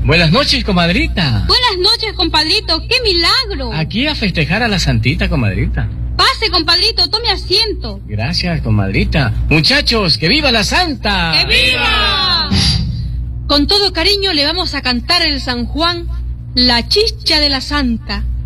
Buenas noches, comadrita. Buenas noches, compadrito. ¡Qué milagro! Aquí a festejar a la santita, comadrita. Pase, compadrito, tome asiento. Gracias, comadrita. Muchachos, ¡que viva la santa! ¡Que viva! Con todo cariño le vamos a cantar el San Juan, la chicha de la santa.